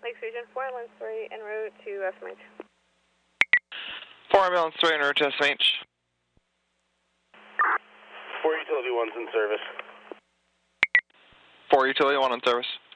Lakes Region 4, Ambulance 3, en route to SMH. 4 Ambulance 3 en route to SMH. 4 Utility 1's in service. 4 Utility 1 in service.